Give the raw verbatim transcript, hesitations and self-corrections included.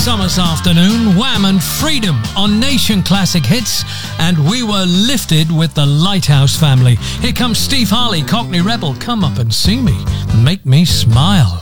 summer's afternoon, Wham and Freedom on Nation Classic Hits, and we were lifted with the Lighthouse Family. Here comes Steve Harley, Cockney Rebel, Come Up and See Me, Make Me Smile.